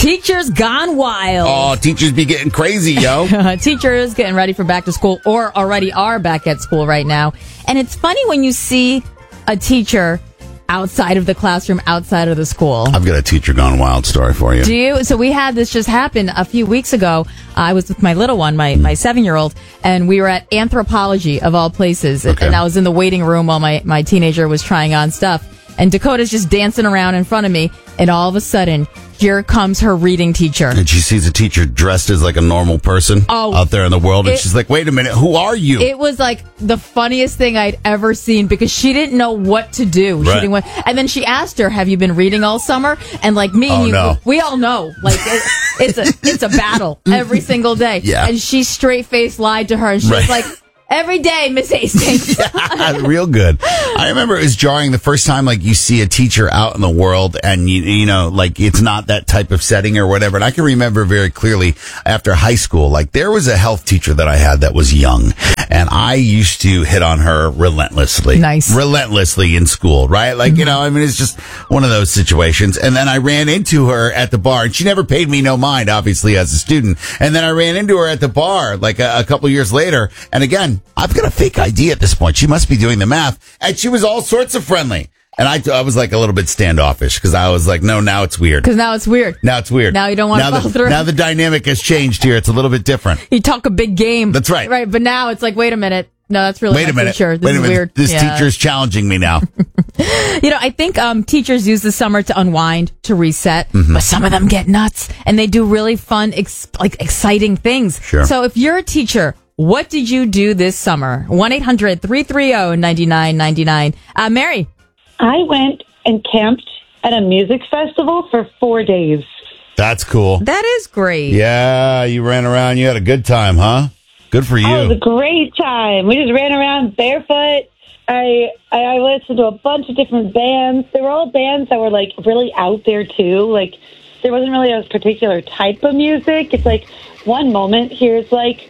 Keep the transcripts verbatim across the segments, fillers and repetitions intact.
Teachers gone wild. Oh, teachers be getting crazy, yo. Teachers getting ready for back to school or already are back at school right now. And it's funny when you see a teacher outside of the classroom, outside of the school. I've got a teacher gone wild story for you. Do you? So we had this just happen a few weeks ago. Uh, I was with my little one, my, my seven-year-old, and we were at anthropology, of all places. Okay. And I was in the waiting room while my, my teenager was trying on stuff. And Dakota's just dancing around in front of me. And all of a sudden, here comes her reading teacher. And she sees a teacher dressed as like a normal person oh, out there in the world. And it, she's like, wait a minute, who are you? It was like the funniest thing I'd ever seen because she didn't know what to do. Right. She didn't want, and then she asked her, have you been reading all summer? And like me and oh, you, no. we all know. Like it, it's a it's a battle every single day. Yeah. And she straight-faced lied to her. And she right. was like, every day, Miss Hastings. Yeah, real good. I remember it was jarring the first time, like, you see a teacher out in the world and, you, you know, like, it's not that type of setting or whatever. And I can remember very clearly after high school, like, there was a health teacher that I had that was young. And I used to hit on her relentlessly. Nice. Relentlessly in school, right? Like, mm-hmm. you know, I mean, it's just one of those situations. And then I ran into her at the bar, and she never paid me no mind, obviously, as a student. And then I ran into her at the bar, like, a, a couple years later. And again, I've got a fake I D at this point. She must be doing the math. And she was all sorts of friendly. And I, I was like a little bit standoffish because I was like, no, now it's weird. Because now it's weird. Now it's weird. Now you don't want to follow the, through. Now the dynamic has changed here. It's a little bit different. You talk a big game. That's right. Right. But now it's like, wait a minute. No, that's really wait not a minute. teacher. This wait a is minute. weird. This yeah. teacher's challenging me now. You know, I think um, teachers use the summer to unwind, to reset, mm-hmm. but some of them get nuts and they do really fun, ex- like exciting things. Sure. So if you're a teacher, what did you do this summer? one eight hundred three three zero nine nine nine nine. Uh, Mary? I went and camped at a music festival for four days. That's cool. That is great. Yeah, you ran around. You had a good time, huh? Good for you. Oh, it was a great time. We just ran around barefoot. I, I I listened to a bunch of different bands. They were all bands that were, like, really out there, too. Like, there wasn't really a particular type of music. It's like one moment, here's, like,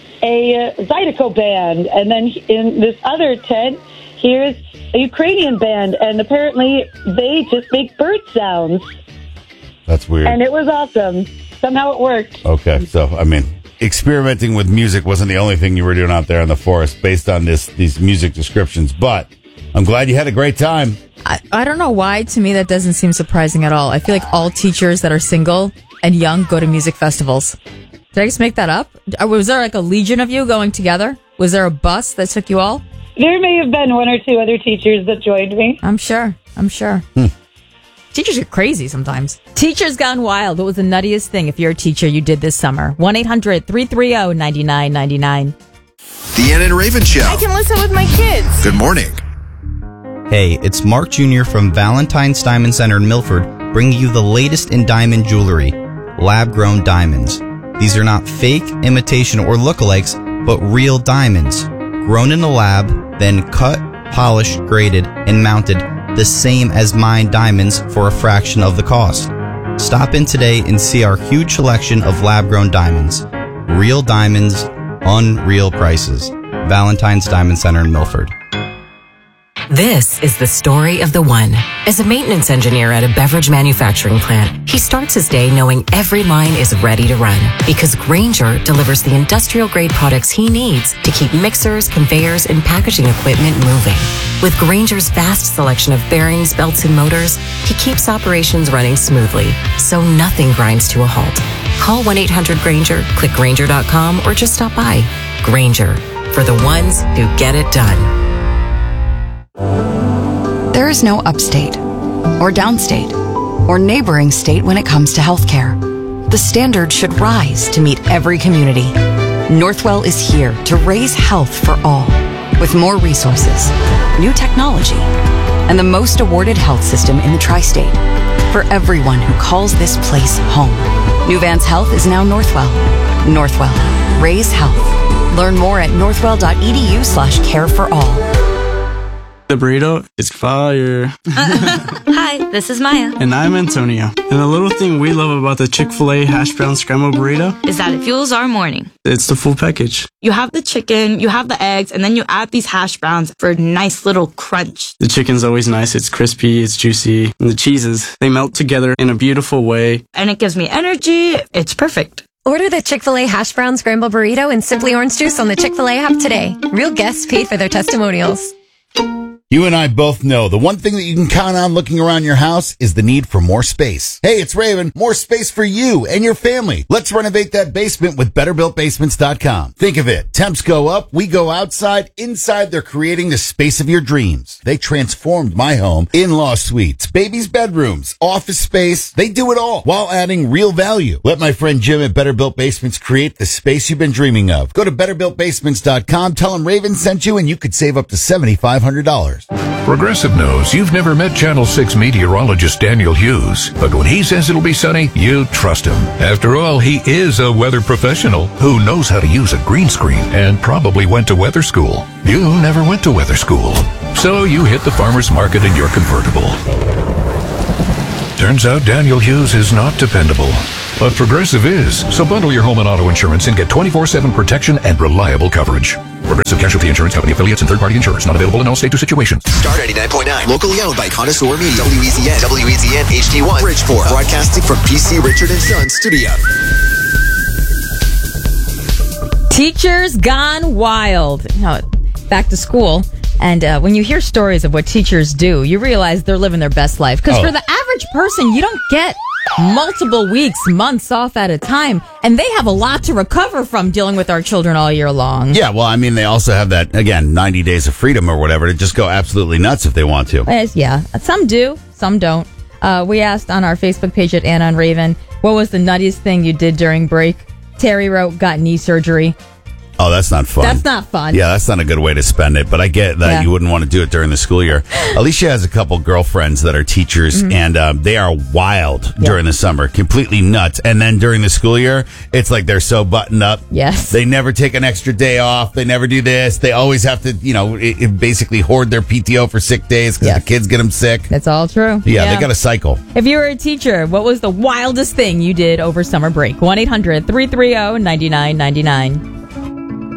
a uh, Zydeco band. And then in this other tent, here's a Ukrainian band. And apparently they just make bird sounds. That's weird. And it was awesome. Somehow it worked. Okay, so, I mean, experimenting with music wasn't the only thing you were doing out there in the forest based on this these music descriptions, but I'm glad you had a great time. I, I don't know why, to me, that doesn't seem surprising at all. I feel like all teachers that are single and young go to music festivals. Did I just make that up? Was there like a legion of you going together? Was there a bus that took you all? There may have been one or two other teachers that joined me. I'm sure. I'm sure. Hmm. Teachers get crazy sometimes. Teachers gone wild. What was the nuttiest thing, if you're a teacher, you did this summer? one eight hundred three three zero nine nine nine nine. Deanna and Raven Show. I can listen with my kids. Good morning. Hey, it's Mark Junior from Valentine's Diamond Center in Milford, bringing you the latest in diamond jewelry, lab-grown diamonds. These are not fake, imitation, or lookalikes, but real diamonds, grown in a lab, then cut, polished, graded, and mounted the same as mined diamonds for a fraction of the cost. Stop in today and see our huge selection of lab-grown diamonds. Real diamonds, unreal prices. Valentine's Diamond Center in Milford. This is the story of the one. As a maintenance engineer at a beverage manufacturing plant, he starts his day knowing every line is ready to run because Grainger delivers the industrial-grade products he needs to keep mixers, conveyors, and packaging equipment moving. With Grainger's vast selection of bearings, belts, and motors, he keeps operations running smoothly, so nothing grinds to a halt. Call one eight hundred Grainger, click Grainger dot com, or just stop by. Grainger, for the ones who get it done. There is no upstate, or downstate, or neighboring state when it comes to healthcare. The standard should rise to meet every community. Northwell is here to raise health for all, with more resources, new technology, and the most awarded health system in the tri-state. For everyone who calls this place home. New Vance Health is now Northwell. Northwell. Raise health. Learn more at northwell dot e d u slash care for all. The burrito is fire. Hi, this is Maya. And I'm Antonio. And the little thing we love about the Chick-fil-A hash brown scrambled burrito is that it fuels our morning. It's the full package. You have the chicken, you have the eggs, and then you add these hash browns for a nice little crunch. The chicken's always nice. It's crispy, it's juicy. And the cheeses, they melt together in a beautiful way. And it gives me energy. It's perfect. Order the Chick-fil-A hash brown scramble burrito and Simply Orange Juice on the Chick-fil-A app today. Real guests paid for their testimonials. You and I both know the one thing that you can count on looking around your house is the need for more space. Hey, it's Raven. More space for you and your family. Let's renovate that basement with better built basements dot com. Think of it. Temps go up. We go outside. Inside, they're creating the space of your dreams. They transformed my home. In-law suites, babies' bedrooms, office space. They do it all while adding real value. Let my friend Jim at Better Built Basements create the space you've been dreaming of. Go to better built basements dot com. Tell them Raven sent you and you could save up to seven thousand five hundred dollars. Progressive knows you've never met Channel six meteorologist Daniel Hughes, but when he says it'll be sunny, you trust him. After all, he is a weather professional who knows how to use a green screen and probably went to weather school. You never went to weather school, so you hit the farmer's market in your convertible. Turns out Daniel Hughes is not dependable, but Progressive is. So bundle your home and auto insurance and get twenty-four seven protection and reliable coverage. Progressive Casualty Insurance Company affiliates and third-party insurers. Not available in all states or situations. Star ninety-nine point nine, locally owned by Connoisseur Media. W E Z N, W E Z N H D one, Bridgeport. Broadcasting from P C Richard and Son Studio. Teachers gone wild. Now, back to school. And uh, when you hear stories of what teachers do, you realize they're living their best life. Because Oh. for the average person, you don't get multiple weeks, months off at a time. And they have a lot to recover from dealing with our children all year long. Yeah, well, I mean, they also have that, again, ninety days of freedom or whatever to just go absolutely nuts if they want to. Yes, yeah, some do, some don't. Uh, we asked on our Facebook page at Anna and Raven, what was the nuttiest thing you did during break? Terry wrote, got knee surgery. Oh, that's not fun. That's not fun. Yeah, that's not a good way to spend it, but I get that Yeah. you wouldn't want to do it during the school year. Alicia has a couple girlfriends that are teachers, Mhm. and um, they are wild Yeah. during the summer, completely nuts. And then during the school year, it's like they're so buttoned up. Yes. They never take an extra day off. They never do this. They always have to, you know, it, it basically hoard their P T O for sick days because Yes. the kids get them sick. That's all true. Yeah, they got a cycle. If you were a teacher, what was the wildest thing you did over summer break? one eight hundred three three zero nine nine nine nine.